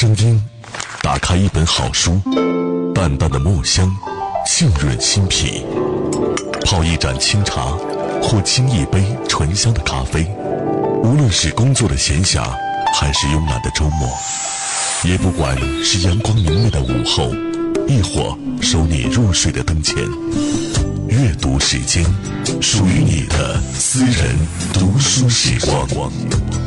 声音，打开一本好书，淡淡的墨香，沁润心脾。泡一盏清茶，或沏一杯醇香的咖啡。无论是工作的闲暇，还是慵懒的周末，也不管是阳光明媚的午后，亦或收你入睡的灯前，阅读时间，属于你的私人读书时光。